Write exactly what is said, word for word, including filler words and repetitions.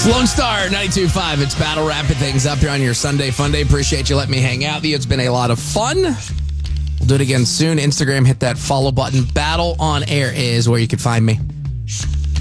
Lone Star ninety-two point five. It's Battle wrapping things up here on your Sunday Fun Day. Appreciate you letting me hang out with you. It's been a lot of fun. We'll do it again soon. Instagram, hit that follow button. Battle on Air is where you can find me.